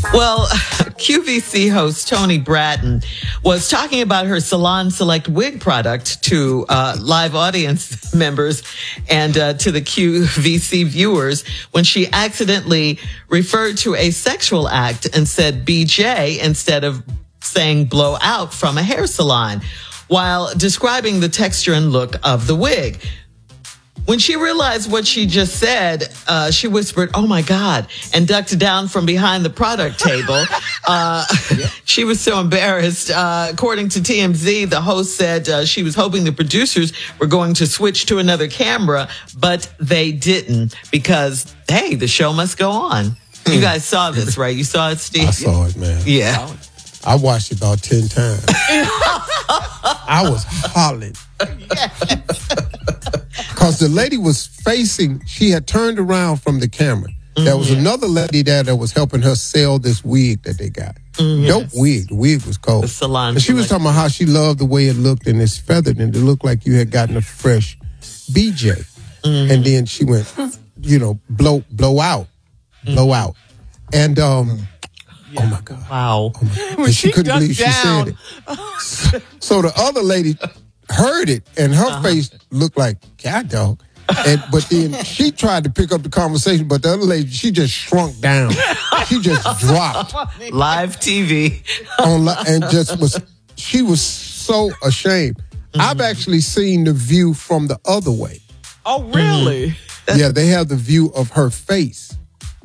Well, QVC host Toni Bratton was talking about her Salon Select wig product to live audience members and to the QVC viewers when she accidentally referred to a sexual act and said BJ instead of saying blow out from a hair salon while describing the texture and look of the wig. When she realized what she just said, she whispered, "Oh my God," and ducked down from behind the product table. She was so embarrassed. According to TMZ, the host said she was hoping the producers were going to switch to another camera, but they didn't because, hey, the show must go on. You guys saw this, right? You saw it, Steve? I saw it, man. Yeah. I watched it about 10 times. I was hollering. Because the lady was she had turned around from the camera. There was another lady there that was helping her sell this wig that they got. Dope wig. The wig was cold. The salon. And she was talking about how she loved the way it looked and it's feathered and it looked like you had gotten a fresh BJ. And then she went, blow out. Blow out. And, oh my God. Wow. Oh my God. And she couldn't believe she said it. So the other lady heard it and her face looked like cat dog. But then she tried to pick up the conversation, but the other lady, she just shrunk down. She just dropped. Live TV. She was so ashamed. I've actually seen the view from the other way. Oh, really? Yeah, they have the view of her face.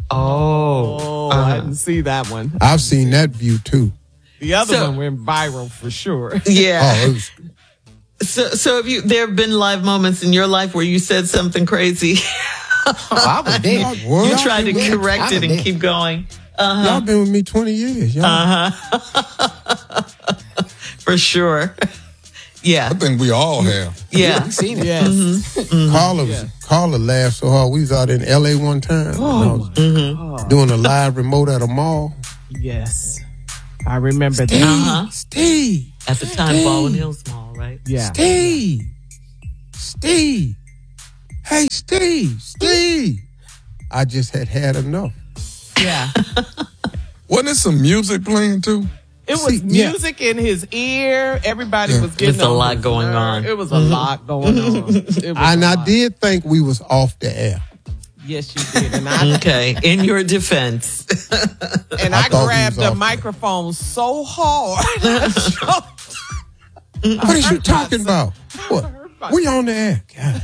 I didn't see that one. I've seen that view too. The other one went viral for sure. Yeah. So there have been live moments in your life where you said something crazy? I was there. You tried to correct it and keep going. Y'all been with me 20 years. For sure. Yeah. I think we all have. Yeah. We've seen it. Yes. Carla laughed so hard. We was out in L.A. one time. I was doing a live remote at a mall. Yes. I remember that. Steve. At the time, Baldwin Hills Mall, right? Yeah. Steve. Hey, Steve. I just had enough. Yeah. Wasn't there some music playing too? It was music in his ear. Everybody was getting There's a lot going on. It was a lot going on. I did think we was off the air. Yes, you did. And Okay, in your defense. And I grabbed the microphone so hard. What is you talking about? What? We on the air. God.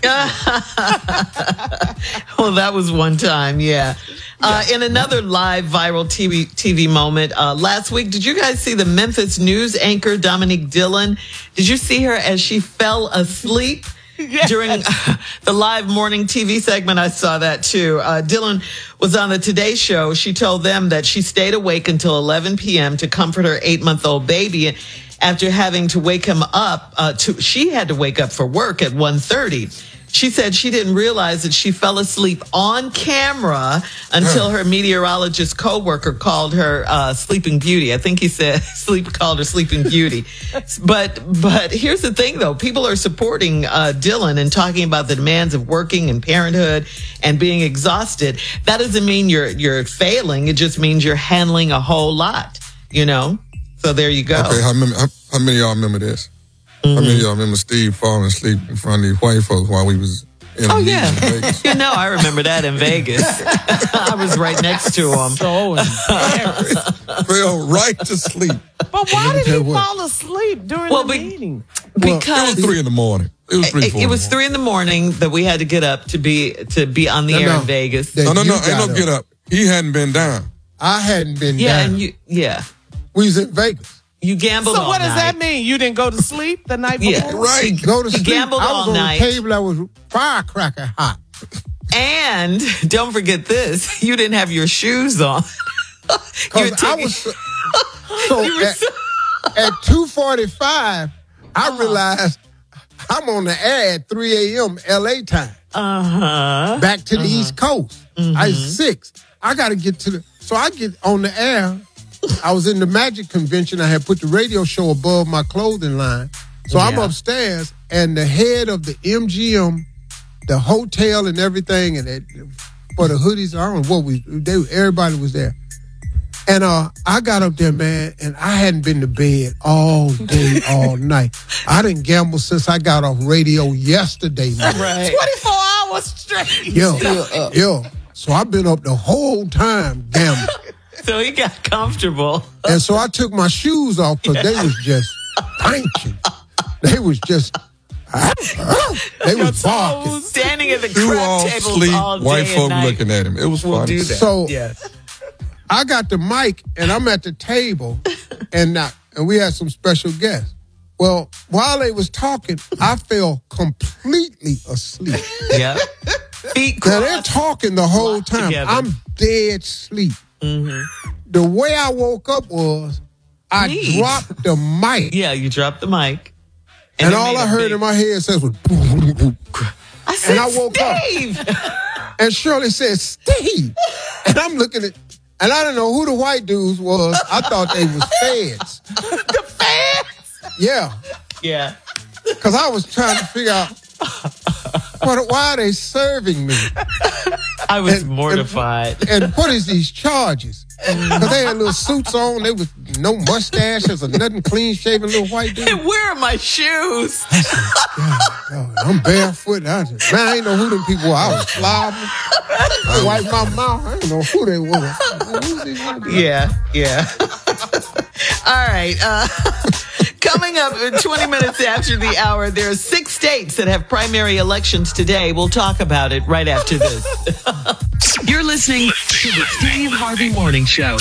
Well, that was one time, yeah. In another live viral TV moment, last week, did you guys see the Memphis News anchor, Dominique Dillon? Did you see her as she fell asleep? Yes. During the live morning TV segment, I saw that too. Dillon was on the Today Show. She told them that she stayed awake until 11 p.m. to comfort her 8-month-old baby. After having to wake him up, she had to wake up for work at 1:30. She said she didn't realize that she fell asleep on camera until her meteorologist coworker called her Sleeping Beauty. I think he said called her Sleeping Beauty. But here's the thing, though. People are supporting Dillon and talking about the demands of working and parenthood and being exhausted. That doesn't mean you're failing. It just means you're handling a whole lot, So there you go. Okay, how many of y'all remember this? How many of y'all remember Steve falling asleep in front of these white folks while we was in Vegas? I remember that in Vegas. I was right next to him. So embarrassed. Fell right to sleep. But why did he fall asleep during the meeting? Because it was 3 in the morning. It was 3 It was 3 in the morning that we had to get up to be on the air in Vegas. No, ain't no get up. He hadn't been down. I hadn't been down. And we was in Vegas. You gambled all night. So what does that mean? You didn't go to sleep the night before? Yeah, right. Go to sleep. Gambled all night. I was on a table that was firecracker hot. And don't forget this, you didn't have your shoes on. Because I was at 2:45, I realized I'm on the air at 3 a.m. LA time. Back to the East Coast. I was 6. I got to get to so I get on the air. I was in the Magic Convention. I had put the radio show above my clothing line. So I'm upstairs, and the head of the MGM, the hotel and everything, and for the hoodies, I don't know what everybody was there. And I got up there, man, and I hadn't been to bed all day, all night. I didn't gamble since I got off radio yesterday, man. Right. 24 hours straight. Yo. So I've been up the whole time gambling. So he got comfortable. And so I took my shoes off because they was just punching. They was just... they was barking. Standing at the Through all crap tables sleep, all day white and folk night. looking at him. It was We'll funny. do that. So yes. I got the mic and I'm at the table and we had some special guests. Well, while they was talking, I fell completely asleep. Yeah. Feet Now crossed. they're talking the whole Locked time. together. I'm dead sleep. Mm-hmm. The way I woke up was I Neat. dropped the mic. Yeah, you dropped the mic. And it all made I a heard big- in my head says was boom, boom, boom. I said, and I woke up. Steve! And Shirley said, Steve. And I'm looking at, and I didn't know who the white dudes was. I thought they was feds. The fans! Yeah. Yeah. Because I was trying to figure out why are they serving me? I was mortified. And what is these charges? Because they had little suits on. They was no mustaches or nothing, clean shaven little white dude. And where are my shoes? God, I'm barefoot. I ain't know who them people were. I was slobbing. I wiped my mouth. I didn't know who they were. Who's these white dudes? Yeah. All right. Coming up 20 minutes after the hour, there are 6 states that have primary elections today. We'll talk about it right after this. You're listening to the Steve Harvey Morning Show.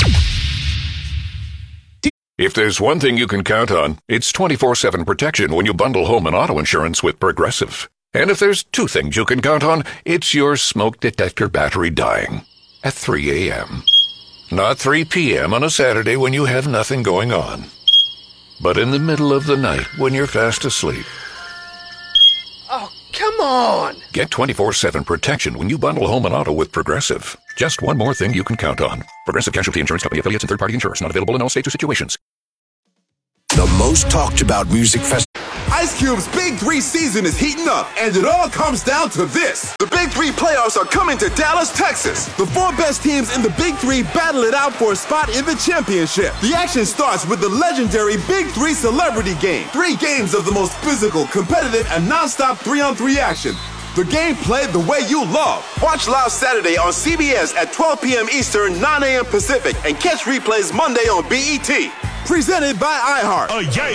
If there's one thing you can count on, it's 24/7 protection when you bundle home and auto insurance with Progressive. And if there's 2 things you can count on, it's your smoke detector battery dying at 3 a.m. Not 3 p.m. on a Saturday when you have nothing going on, but in the middle of the night when you're fast asleep. Oh, come on! Get 24/7 protection when you bundle home and auto with Progressive. Just one more thing you can count on. Progressive Casualty Insurance Company affiliates and third-party insurers. Not available in all states or situations. The most talked about music festival. Ice Cube's Big 3 season is heating up, and it all comes down to this. The Big 3 playoffs are coming to Dallas, Texas. The 4 best teams in the Big 3 battle it out for a spot in the championship. The action starts with the legendary Big 3 Celebrity Game. 3 games of the most physical, competitive, and non-stop 3-on-3 action. The game played the way you love. Watch live Saturday on CBS at 12 p.m. Eastern, 9 a.m. Pacific, and catch replays Monday on BET. Presented by iHeart.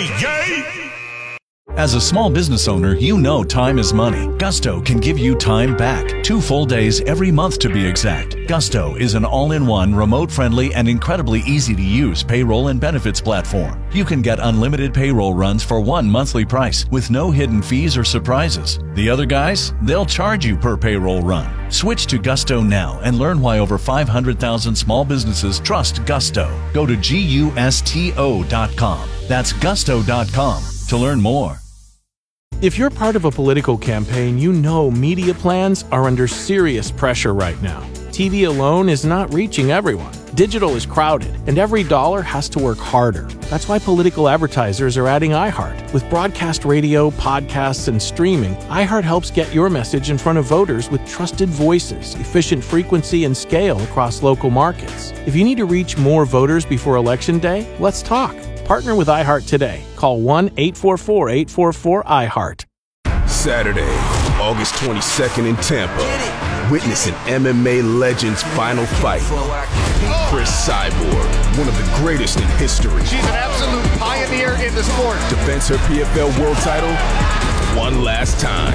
As a small business owner, you know time is money. Gusto can give you time back. 2 full days every month to be exact. Gusto is an all-in-one, remote-friendly, and incredibly easy-to-use payroll and benefits platform. You can get unlimited payroll runs for one monthly price with no hidden fees or surprises. The other guys, they'll charge you per payroll run. Switch to Gusto now and learn why over 500,000 small businesses trust Gusto. Go to GUSTO.com. That's Gusto.com to learn more. If you're part of a political campaign, you know media plans are under serious pressure right now. TV alone is not reaching everyone. Digital is crowded, and every dollar has to work harder. That's why political advertisers are adding iHeart. With broadcast radio, podcasts, and streaming, iHeart helps get your message in front of voters with trusted voices, efficient frequency, and scale across local markets. If you need to reach more voters before Election Day, let's talk. Partner with iHeart today. Call 1-844-844-iHeart. Saturday, August 22nd in Tampa. Witness an MMA legend's final fight. Chris Cyborg, one of the greatest in history. She's an absolute pioneer in the sport. Defends her PFL world title one last time.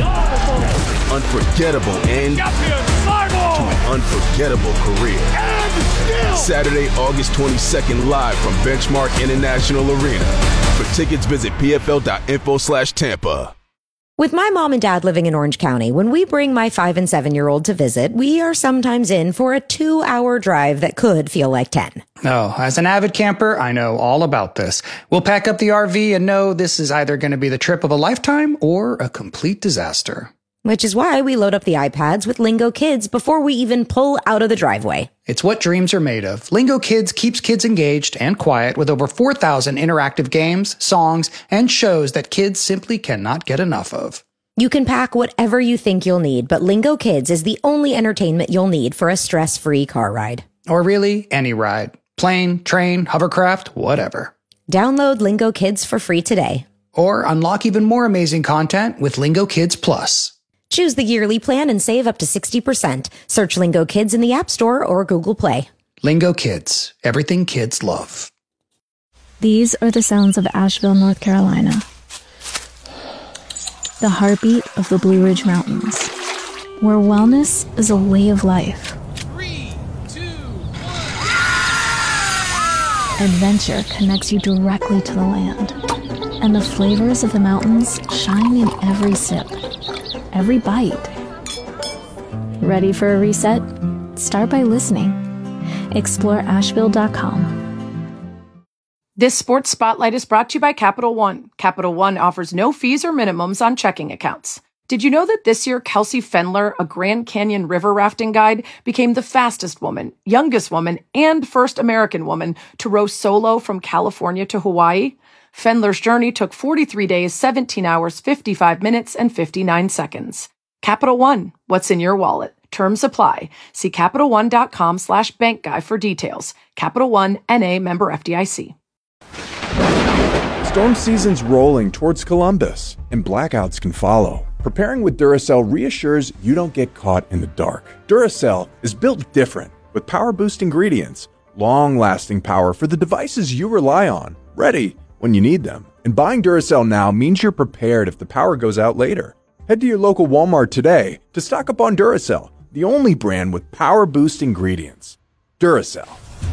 Unforgettable end to an unforgettable career. Saturday, August 22nd, live from Benchmark International Arena. For tickets, visit pfl.info/Tampa. With my mom and dad living in Orange County, when we bring my 5- and 7-year-old to visit, we are sometimes in for a 2-hour drive that could feel like 10. Oh, as an avid camper, I know all about this. We'll pack up the RV and know this is either going to be the trip of a lifetime or a complete disaster. Which is why we load up the iPads with Lingo Kids before we even pull out of the driveway. It's what dreams are made of. Lingo Kids keeps kids engaged and quiet with over 4,000 interactive games, songs, and shows that kids simply cannot get enough of. You can pack whatever you think you'll need, but Lingo Kids is the only entertainment you'll need for a stress-free car ride. Or really, any ride. Plane, train, hovercraft, whatever. Download Lingo Kids for free today. Or unlock even more amazing content with Lingo Kids Plus. Choose the yearly plan and save up to 60%. Search Lingo Kids in the App Store or Google Play. Lingo Kids. Everything kids love. These are the sounds of Asheville, North Carolina. The heartbeat of the Blue Ridge Mountains, where wellness is a way of life. 3, 2, 1. Adventure connects you directly to the land, and the flavors of the mountains shine in every sip, every bite. Ready for a reset? Start by listening. Explore Asheville.com. This Sports Spotlight is brought to you by Capital One. Capital One offers no fees or minimums on checking accounts. Did you know that this year Kelsey Fendler, a Grand Canyon river rafting guide, became the fastest woman, youngest woman, and first American woman to row solo from California to Hawaii? Fendler's journey took 43 days, 17 hours, 55 minutes, and 59 seconds. Capital One, what's in your wallet? Terms apply. See CapitalOne.com/bankguy for details. Capital One, N.A. member FDIC. Storm season's rolling towards Columbus, and blackouts can follow. Preparing with Duracell reassures you don't get caught in the dark. Duracell is built different, with power-boost ingredients, long-lasting power for the devices you rely on, ready when you need them. And buying Duracell now means you're prepared if the power goes out later. Head to your local Walmart today to stock up on Duracell, the only brand with power-boost ingredients. Duracell.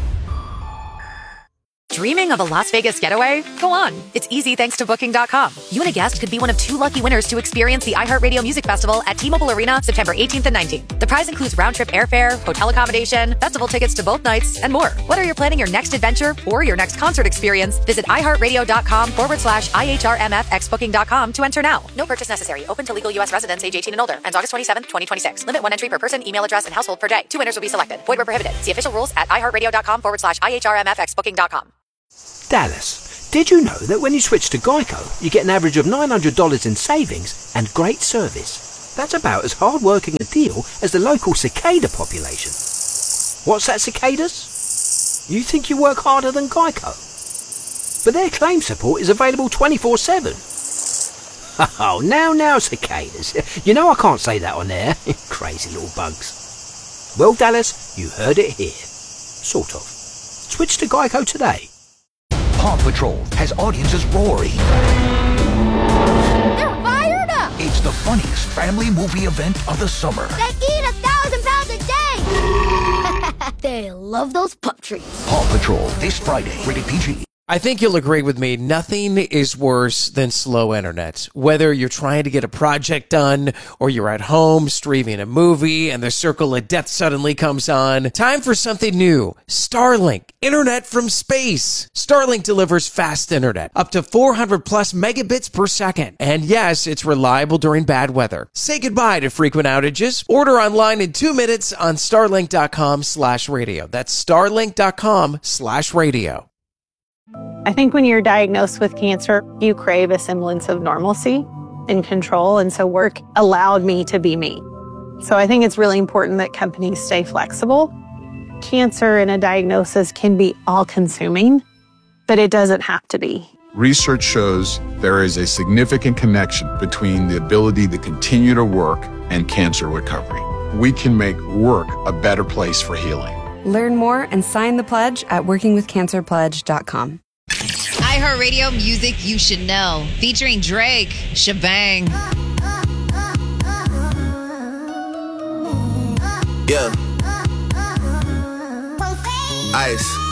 Dreaming of a Las Vegas getaway? Go on. It's easy thanks to Booking.com. You and a guest could be one of 2 lucky winners to experience the iHeartRadio Music Festival at T-Mobile Arena September 18th and 19th. The prize includes round-trip airfare, hotel accommodation, festival tickets to both nights, and more. Whether you're planning your next adventure or your next concert experience, visit iHeartRadio.com/IHRMFX Booking.com to enter now. No purchase necessary. Open to legal U.S. residents age 18 and older. Ends August 27th, 2026. Limit 1 entry per person, email address, and household per day. 2 winners will be selected. Void where prohibited. See official rules at iHeartRadio.com/IHRMFX Booking.com. Dallas, did you know that when you switch to Geico, you get an average of $900 in savings and great service? That's about as hard-working a deal as the local cicada population. What's that, cicadas? You think you work harder than Geico? But their claim support is available 24/7. Oh, now, cicadas. You know I can't say that on air. Crazy little bugs. Well, Dallas, you heard it here. Sort of. Switch to Geico today. Paw Patrol has audiences roaring. They're fired up! It's the funniest family movie event of the summer. They eat 1,000 pounds a day! They love those pup treats. Paw Patrol, this Friday, rated PG. I think you'll agree with me. Nothing is worse than slow internet. Whether you're trying to get a project done or you're at home streaming a movie and the circle of death suddenly comes on. Time for something new. Starlink. Internet from space. Starlink delivers fast internet. Up to 400 plus megabits per second. And yes, it's reliable during bad weather. Say goodbye to frequent outages. Order online in 2 minutes on starlink.com/radio. That's starlink.com/radio. I think when you're diagnosed with cancer, you crave a semblance of normalcy and control. And so work allowed me to be me. So I think it's really important that companies stay flexible. Cancer and a diagnosis can be all-consuming, but it doesn't have to be. Research shows there is a significant connection between the ability to continue to work and cancer recovery. We can make work a better place for healing. Learn more and sign the pledge at workingwithcancerpledge.com. iHeartRadio music you should know. Featuring Drake, Shebang. Yeah. Ice.